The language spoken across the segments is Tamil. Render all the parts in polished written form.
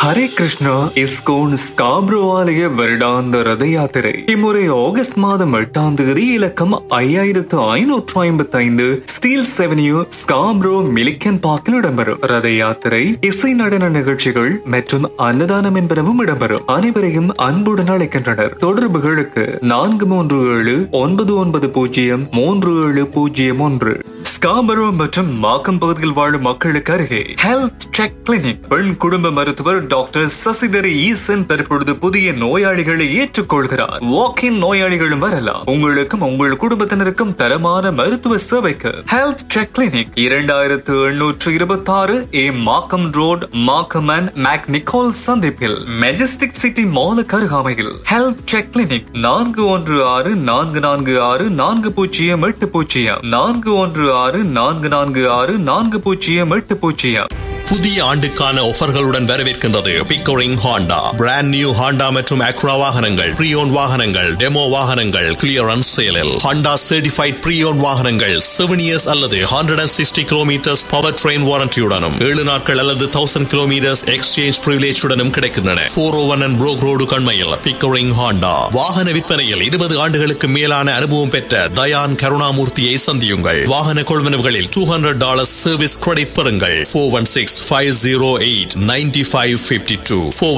ஹரே கிருஷ்ணா இஸ்கோன் ஸ்காப்ரோ ஆலய வருடாந்த ரத யாத்திரை இம்முறை ஆகஸ்ட் மாதம் 8ஆம் தேதி இலக்கம் 5555 ஸ்டீல்ஸ் அவென்யூ ஸ்காப்ரோ மிலிக்கன் பார்க்கில் இடம்பெறும். ரத யாத்திரை, இசை நடன நிகழ்ச்சிகள் மற்றும் அன்னதானம் என்பனவும் இடம்பெறும். அனைவரையும் அன்புடன் அழைக்கின்றனர். தொடர்புகளுக்கு 4399037001. ஸ்காபரோ மற்றும் மாக்கம் பகுதியில் வாழும் மக்களுக்கு அருகே ஹெல்த் செக் கிளினிக். பெண் குடும்ப மருத்துவர் டாக்டர் சசிதரி ஈசன் தற்பொழுது புதிய நோயாளிகளை ஏற்றுக்கொள்கிறார். வாக்கின் நோயாளிகளும் வரலாம். உங்களுக்கும் உங்கள் குடும்பத்தினருக்கும் தரமான மருத்துவ சேவைக்கு health check clinic 2826 A Markham road, Markham and make Nicole சந்திப்பில் மெஜஸ்டிக் சிட்டி மாலுக்கு அருகாமையில் ஹெல்த் செக் கிளினிக் 4164464080 4164464080. புதிய ஆண்டுக்கான ஆஃபர்களுடன் வரவேற்கின்றது Pickering Honda. Brand new Honda மற்றும் அக்ரா வாகனங்கள், ப்ரீயோன் வாகனங்கள், டெமோ வாகனங்கள் கிளியரன்ஸ் சேலில். ஹாண்டா சர்டிஃபைட் ப்ரீயோன் வாகனங்கள் 7 years அல்லது 160 kilometers பவர் ட்ரெயின் வாரண்டியுடனும் 7 நாட்கள் அல்லது 1000 kilometers எக்ஸ்சேஞ்ச் பிரிவிலேஜுடனும் கிடைக்கின்றன. 401 and Brook Road கண்மையில் Pickering Honda. வாகன விற்பனையில் 20 ஆண்டுகளுக்கு மேலான அனுபவம் பெற்ற தயான் கருணாமூர்த்தியை சந்தியுங்கள். வாகன கொள்வனவுகளில் $200 சர்வீஸ் கிரெடிட் பெறுங்கள். 416-508-9552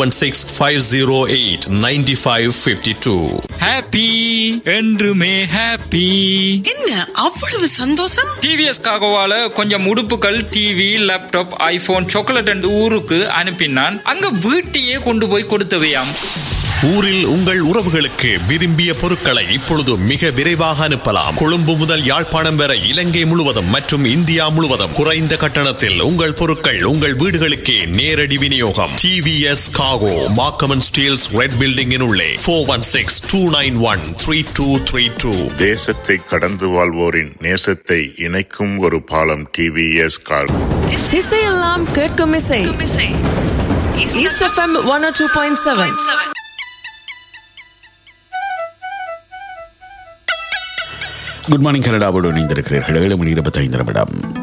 416-508-9552. ஹாப்பி என்றுமே ஹாப்பி. என்ன அவ்வளவு சந்தோஷம்? டிவிஎஸ் காகோவால கொஞ்சம் உடுப்புகள், TV, laptop, iPhone, chocolate and ஊருக்கு அனுப்பினான். அங்க வீட்டையே கொண்டு போய் கொடுத்தவையாம். ஊரில் உங்கள் உறவுகளுக்கு விரும்பிய பொருட்களை இப்பொழுது மிக விரைவாக அனுப்பலாம். கொழும்பு முதல் யாழ்ப்பாணம் வரை இலங்கை முழுவதும் மற்றும் இந்தியா முழுவதும் குறைந்த கட்டணத்தில் உங்கள் பொருட்கள் உங்கள் வீடுகளுக்கே நேரடி விநியோகம். டிவிஎஸ் காகோ, மாக்கமன் ஸ்டீல்ஸ் ரெட் பில்டிங்கின் உள்ளே 416-291-3232. தேசத்தை கடந்து வாழ்வோரின் நேசத்தை இணைக்கும் ஒரு பாலம் டிவிஎஸ் காகோ. திசையெல்லாம் கேட்கும் இசை ஈஸ்ட் எஃப்எம் 102.7. குட் மார்னிங் கனடாவோடு இணைந்திருக்கிறீர்கள். 7:25.